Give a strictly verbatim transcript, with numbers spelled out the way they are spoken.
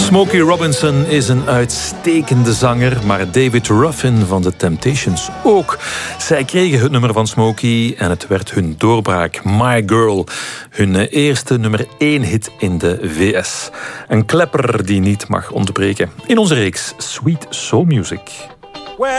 Smokey Robinson is een uitstekende zanger, maar David Ruffin van The Temptations ook. Zij kregen het nummer van Smokey en het werd hun doorbraak. My Girl, hun eerste nummer één hit in de V S. Een klepper die niet mag ontbreken in onze reeks Sweet Soul Music.